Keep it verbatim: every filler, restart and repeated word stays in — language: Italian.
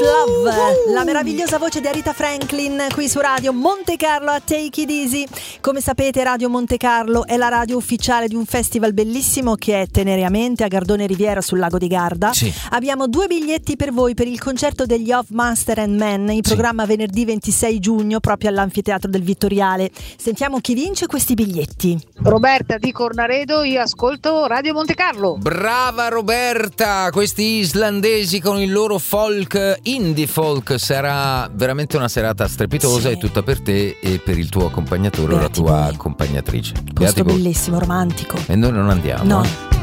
Love, la meravigliosa voce di Aretha Franklin qui su Radio Monte Carlo a Take It Easy. Come sapete, Radio Monte Carlo è la radio ufficiale di un festival bellissimo che è Teneramente a Gardone Riviera sul lago di Garda. Sì. Abbiamo due biglietti per voi per il concerto degli Of Master and Men in programma sì. venerdì ventisei giugno proprio all'Anfiteatro del Vittoriale. Sentiamo chi vince questi biglietti. Roberta di Cornaredo, io ascolto Radio Monte Carlo. Brava Roberta, questi islandesi con il loro folk, indie folk, sarà veramente una serata strepitosa, sì. e tutta per te e per il tuo accompagnatore o la tua voi. accompagnatrice. Posto bellissimo, romantico. E noi non andiamo. No. Eh?